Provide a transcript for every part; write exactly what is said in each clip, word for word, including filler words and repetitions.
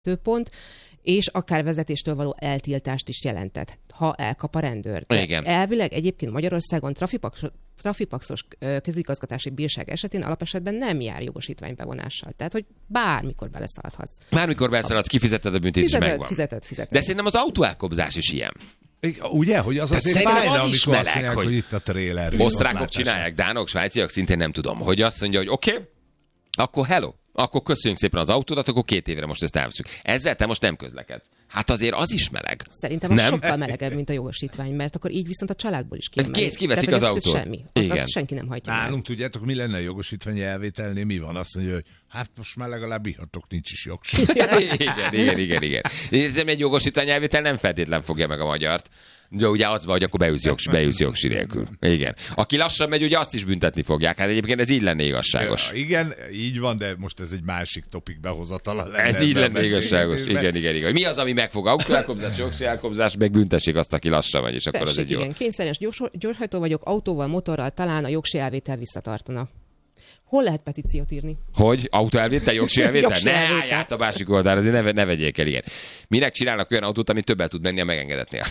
pont, és akár vezetéstől való eltiltást is jelentett, ha elkap a rendőr. Igen. Elvileg egyébként Magyarországon trafipax, trafipaxos közigazgatási bírság esetén alapesetben nem jár jogosítványbevonással. Tehát, hogy bármikor beleszaladhatsz. Bármikor beleszaladsz, kifizetted a büntetést, fizeted, megvan. Fizeted, fizeted. De szerintem az autóelkobzás is ilyen. Ugye, hogy az Tehát azért szerintem fájna, az is amikor meleg, azt mondják, hogy hogy itt a trailer. Osztrákok csinálják, dánok, svájciak, szintén nem tudom, hogy azt mondja, hogy oké, okay, akkor hello, akkor köszönjük szépen az autódat, akkor két évre most ezt elveszünk. Ezzel te most nem közlekedsz. Hát azért az is meleg. Szerintem az nem? sokkal melegebb, mint a jogosítvány, mert akkor így viszont a családból is kiemeli. Kész, kiveszik Tehát, az az, autót. Ez semmi. Az, Igen. az senki nem hajtja meg. Nálunk tudjátok, mi lenne a jogosítvány elvételnél? Mi van? Azt mondja, hogy hát most már legalább ihatok, nincs is jogosítvány. igen, igen, igen, igen. Nézem, egy jogosítvány elvétel nem feltétlen fogja meg a magyart. De ugye az van, hogy akkor beűz jogs, beűz jogsi nélkül. Igen. Aki lassan megy, ugye azt is büntetni fogják. Hát egyébként ez így lenne igazságos. Ja, igen, így van, de most ez egy másik topik behozatala lenne. Ez így lenne igazságos. Igen, igen, igen. Mi az, ami megfog? Autóelkobzás, jogsi elkobzás, meg büntessék azt, aki lassan megy, és akkor Tessék, az egy jó. igen, kényszeres gyors, gyorshajtó vagyok, autóval, motorral, talán a jogsi elvétel visszatartana. Hol lehet petíciót írni? Hogy? Autóelvétel, jogsi elvétel? Jogsi Ne elvétel. állj át a másik oldalra, azért ne, ne vegyék el, igen. Minek csinálnak olyan autót, ami többel tud menni a megengedetnél?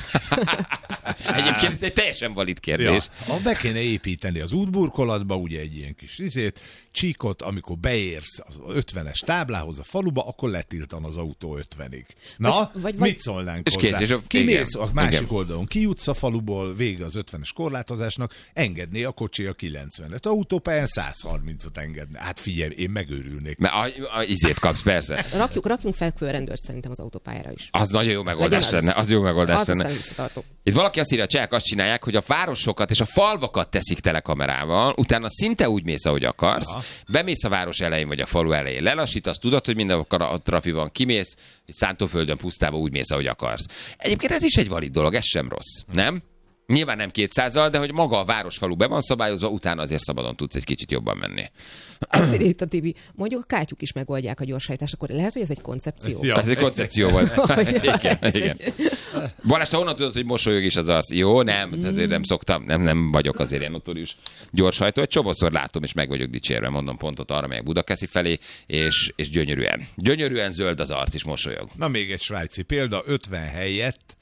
Egyébként ez egy teljesen valid kérdés. Ja, be kéne építeni az útburkolatba, ugye egy ilyen kis izét, csíkot, amikor beérsz az ötvenes táblához a faluba, akkor letiltan az autó ötvenig. Na, Vagy- vagy- mit szólnánk És hozzá? kész, és a- Kimész igen, a másik igen. oldalon, kijutsz a faluból, vége az ötvenes korlátozásnak, engedné a kocsi a kilencvenet. Autópályán száz harmincot engedne. Hát figyelj, én megőrülnék. Mert a, a, izét kapsz, persze. Rakjuk, rakjunk fekvő rendőrt szerintem az autópályára is. Az nagyon jó megoldás Legyen az- lenne. Az jó megoldás az lenne. aztán visszatartó. Itt valaki azt írja, a csehek azt csinálják, hogy a városokat és a falvakat teszik telekamerával, utána szinte úgy mész, ahogy akarsz, Aha. bemész a város elején vagy a falu elején, lelassítasz, tudod, hogy minden a trafi van, kimész, egy szántóföldön pusztába úgy mész, ahogy akarsz. Egyébként ez is egy valid dolog, ez sem rossz, nem? Nyilván nem kétszázzal, de hogy maga a városfalu be van szabályozva, utána azért szabadon tudsz egy kicsit jobban menni. Azt írja itt a Tibi. Mondjuk a kátyuk is megoldják a gyorshajtást, akkor lehet, hogy ez egy koncepció. Ja. Ez egy koncepció volt. Hogy- igen, ez igen. egy- Balázs, te honnan tudod, hogy mosolyog is az arc? Jó, nem, azért nem szoktam, nem, nem vagyok azért ilyen notórius gyorshajtó. Egy csomószor látom, és meg vagyok dicsérve, mondom pontot arra, melyek Budakeszi felé, és, és gyönyörűen. Gyönyörűen zöld az arc, és mosolyog. Na még egy svájci példa, ötven helyett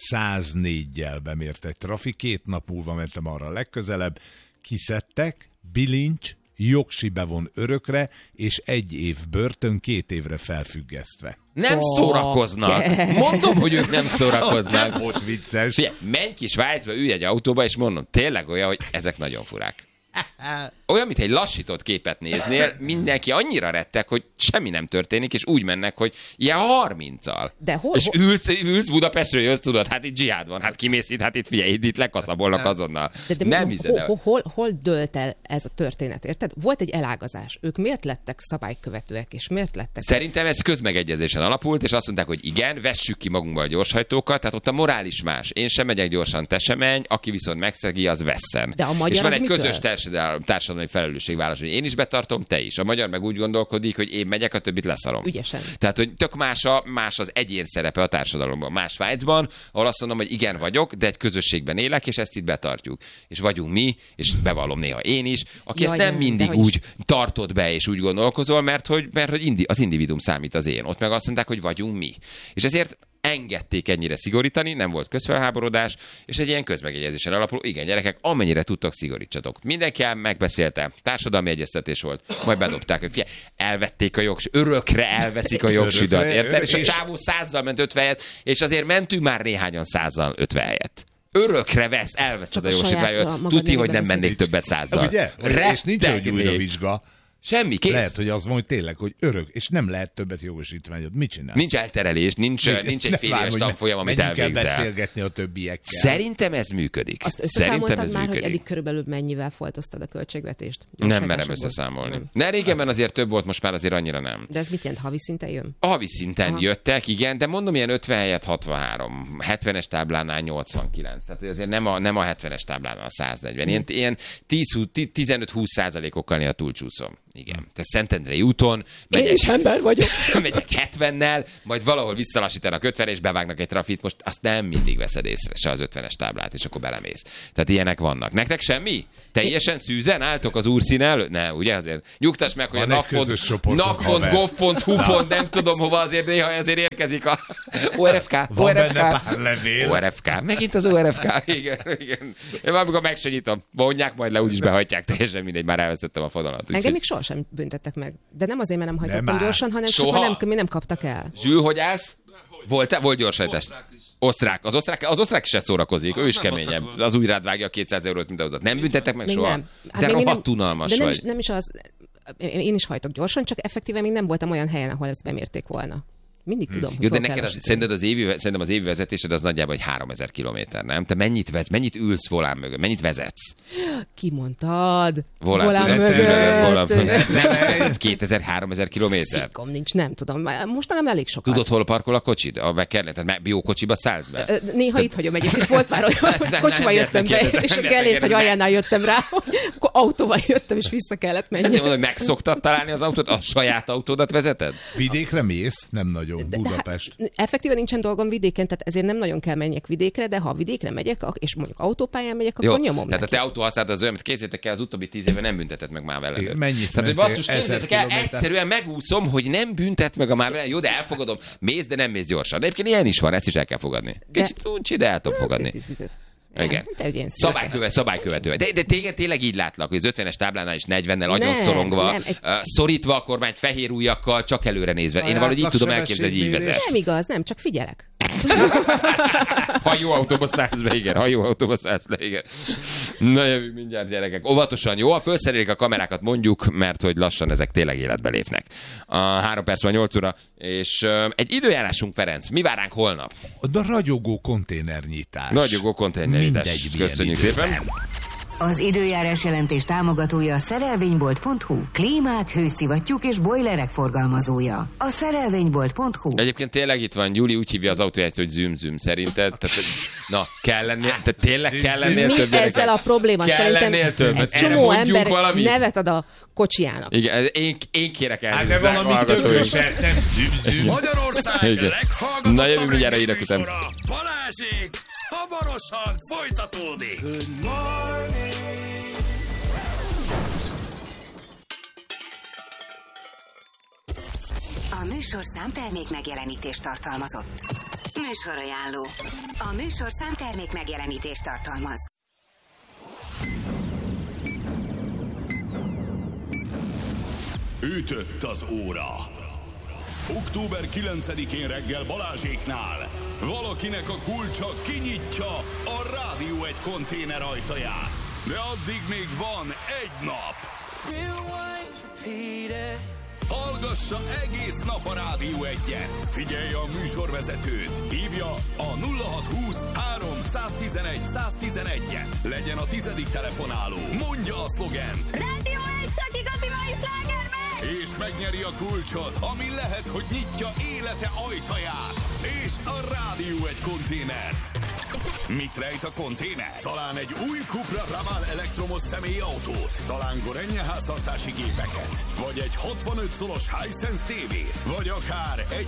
száznégyel bemért egy trafi, két nap múlva mentem arra a legközelebb, kiszedtek, bilincs, jogsi bevon örökre, és egy év börtön, két évre felfüggesztve. Nem Ó, szórakoznak. ke- Mondom, hogy ők nem szórakoznak. Nem volt vicces. Figyelj, menj ki Svájcba, ülj egy autóba, és mondom, tényleg olyan, hogy ezek nagyon furák. Olyan, mint egy lassított képet néznél, mindenki annyira rettek, hogy semmi nem történik, és úgy mennek, hogy ilyen harminccal. De hol- És hol- ülsz, ülsz Budapestről, jössz, tudod, hát itt dzsihád van, hát kimész itt, hát itt figyelj, itt, itt lekaszabolnak azonnal. De, de nem mi- hiszed hol, el. hol, hol, hol dölt el ez a történet, érted? Volt egy elágazás. Ők miért lettek szabálykövetőek, és miért lettek... Szerintem ez közmegegyezésen alapult, és azt mondták, hogy igen, vessük ki magunkból a gyorshajtókat, tehát ott a morális más. Én sem megyek gyorsan, te sem menj, aki viszont megszegi, az vesszen. De a magyar és van az egy mitől? közös társadalmi, társadalmi felelősségvállalás, hogy én is betartom, te is. A magyar meg úgy gondolkodik, hogy én megyek, a többit leszarom. Ügyesen. Tehát, hogy tök más, a, más az egyén szerepe a társadalomban. Más Svájcban, ahol azt mondom, hogy igen vagyok, de egy közösségben élek, és ezt itt betartjuk. És vagyunk mi, és bevallom néha én is, aki Jaj, ezt nem de- mindig de hogy úgy tartod be, és úgy gondolkozol, mert hogy, mert, hogy indi, az individuum számít az én. Ott meg azt mondták, hogy vagyunk mi. És ezért engedték ennyire szigorítani, nem volt közfelháborodás, és egy ilyen közmegegyezésen alapuló, igen, gyerekek, amennyire tudtok, szigorítsatok. Mindenki el megbeszélte, társadalmi egyeztetés volt, majd bedobták, hogy figyelj, elvették a jogs, örökre elveszik a jogsidat, Örökre, érted? És a és- csávó százzal ment ötven helyet, és azért mentünk már néhányan százzal ötven helyet. Örökre vesz, elveszed Csak a a saját, a jogosítványot. magad Tuti, hogy nem nevében mennék többet százzal. Ugye? És nincs, hogy újra Rettegnék. vizsga. Semmi, kész. Lehet, hogy az van, hogy tényleg, hogy örök, és nem lehet többet jogosítványod. Mit csinálsz? Nincs elterelés, nincs, nincs egy Ne fél várj, éves hogy tanfolyam, amit menjünk el elvégzel. beszélgetni a többiekkel. Szerintem ez működik. Azt Szerintem összeszámoltad ez már, működik. hogy eddig körülbelül mennyivel foltoztad a költségvetést? Nem merem Gyorshajtásokból? összeszámolni. Nem. Ne, régebben azért több volt, most már azért annyira nem. De ez mit jelent? Havi szinten jön? A havi szinten Aha. jöttek, igen, de mondom, ilyen ötven helyett hatvanhárom, hetvenes táblánál nyolcvankilenc, tehát azért nem a, nem a hetvenes táblánál a száznegyven. Ilyen, ilyen tíz, tizenöt-húsz százalékokkal néha túlcsúszom. Igen. Te Szentendrei úton megyek, én is ember vagyok. Megyek hetvennel, majd valahol visszalassítanak ötvenre, és bevágnak egy trafit, most azt nem mindig veszed észre, se az ötvenes táblát, és akkor belemész. Tehát ilyenek vannak. Nektek semmi? Teljesen szűzen álltok az úrszín előtt? Ne, ugye azért? Nyugtass meg, hogy a nap pont gov pont hu nem tudom hova, azért néha azért érkezik a o er ef ká. Van o er ef ká. Benne pár levél. o er ef ká. Megint az o er ef ká. Igen, igen. Én amikor meg se nyitom, vonják, majd le úgyis behagyják, teljesen mindegy, már elveszettem a fonalat. Engem még sohasem büntettek meg. De nem azért, mert nem hajtottam gyorsan, hanem soha? csak mert nem, mi nem kaptak el. Zsül, hogy állsz? Volt, volt gyorsajtás? Osztrák. Az osztrák, az osztrák se szórakozik, ő is keményebb. Az úgy rád vágja a kétszáz eurót, mint ahhoz. Nem büntettek meg még soha? Nem. Hát de rohadt unalmas de nem vagy. Is, nem is az, én is hajtok gyorsan, csak effektíven még nem voltam olyan helyen, ahol ezt bemérték volna. Mindig tudom, hogy jó, de neked az, szerinted az évi, szerintem az évi vezetésed az nagyjából egy háromezer kilométer, nem? Te mennyit, vez, mennyit ülsz volán mögött? Mennyit vezetsz? Ki mondtad? Volán, volán mögött. Volán, nem vezetsz kétezer-háromezer kilométer? Fikom nincs, nem tudom. Mostanában elég sokat. Tudod, hol parkol a kocsid? A Bekerlen, tehát biókocsiba szállsz be? Néha Te... itt hagyom egyébként. Volt már olyan, kocsiba jöttem be, és a Gellért, hogy aljánál jöttem rá, akkor autóval jöttem, és vissza kellett menni. Ezért mondom, hogy megszoktad találni az autót? A saját autódat vezeted? Vidékre mész? Nem nagyon. Budapest. Effektíven nincsen dolgom vidéken, tehát ezért nem nagyon kell menjek vidékre, de ha vidékre megyek, és mondjuk autópályán megyek, akkor jó, nyomom tehát neki. a te autó használat az olyan, mert kézzétek el, az utóbbi tíz éve nem büntetett meg már veled. Mennyit tehát, hogy basszus, kézzétek el, egyszerűen megúszom, hogy nem büntet meg a már veled. Jó, de elfogadom, mész, de nem mész gyorsan. De egyébként ilyen is van, ezt is el kell fogadni. Kicsit uncsi, de el tudom fogadni. Igen. Szabálykövető, szabálykövető. De, de téged tényleg így látlak, hogy az ötvenes táblánál is negyvennel agyon szorongva, egy... uh, szorítva a kormányt fehér ujjakkal, csak előre nézve. Én valahogy így tudom elképzelni, hogy így vezetsz. Nem igaz, nem, csak figyelek. Ha jó autóba szállsz be, igen. Ha jó autóba szállsz le, igen. Na jövünk mindjárt, gyerekek. Óvatosan, jó? Ha felszerelik a kamerákat, mondjuk, mert hogy lassan ezek tényleg életbe lépnek. A három perc van nyolc óra, és uh, egy időjárásunk, Ferenc. Mi vár ránk holnap? A ragyogó konténernyitás. Ragyogó konténernyitás. Mindegy, köszönjük szépen. Az időjárás jelentés támogatója a szerelvénybolt pont hu. Klímák, hőszivattyúk és bojlerek forgalmazója. A szerelvénybolt pont hu. Egyébként tényleg itt van, Gyuri úgy hívja az autóját, hogy züm-züm. Szerinted? Tehát, na, kell lennél, tehát tényleg kell lennél mi több ezzel a probléma? Kell Szerintem több. egy csomó ember valamit? Nevet ad a kocsijának. Igen, én, én kérek el. Hát de valami többöset, nem züm-züm. Magyarország leghallgatottabb na, jövünk mindjárt a hírek után. Balázsék hamarosan folytatódik. Good morning. A műsorszám termék megjelenítést tartalmazott. Műsorajánló. A műsorszám termék megjelenítést tartalmaz. Ütött az óra. október kilencedikén reggel Balázséknál valakinek a kulcsa kinyitja a Rádió egy konténer ajtaját. De addig még van egy nap. Hallgassa egész nap a Rádió egyet. Figyelje a műsorvezetőt. Hívja a nulla hat húsz három tizenegy száztizenegyet. Legyen a tizedik telefonáló. Mondja a szlogent. Rádió egy szakigati mai sláger meg! És megnyeri a kulcsot, ami lehet, hogy nyitja élete ajtaját. És a Rádió egy konténert. Mit rejt a konténer? Talán egy új Cupra Raval elektromos személyautót, talán Gorenje háztartási gépeket, vagy egy hatvanöt szolos Hisense tévét, vagy akár egy